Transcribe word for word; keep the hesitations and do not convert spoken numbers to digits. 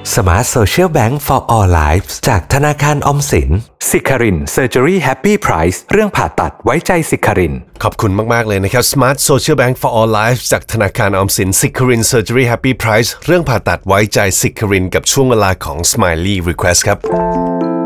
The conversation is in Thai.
Smart Social Bank for All Lives จากธนาคารออมสินสิคาริน Surgery Happy Price เรื่องผ่าตัดไว้ใจสิคารินขอบคุณมากๆเลยนะครับ Smart Social Bank for All Lives จากธนาคารออมสิน Sicarin Surgery Happy Price เรื่องผ่าตัดไว้ใจ Sicarin กับช่วงเวลาของ Smiley Request ครับ